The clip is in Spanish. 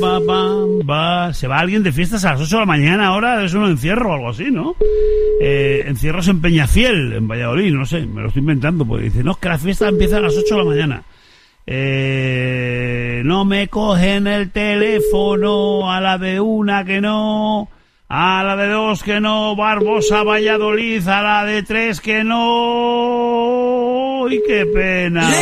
Se va alguien de fiestas a las 8 de la mañana ahora, es un encierro o algo así, ¿no? Encierros en Peñafiel, en Valladolid, no sé, me lo estoy inventando, porque dice, no, es que la fiesta empieza a las 8 de la mañana. No me cogen el teléfono, a la de una que no, a la de dos que no, Barbosa, Valladolid, a la de tres que no. ¡Uy, qué pena!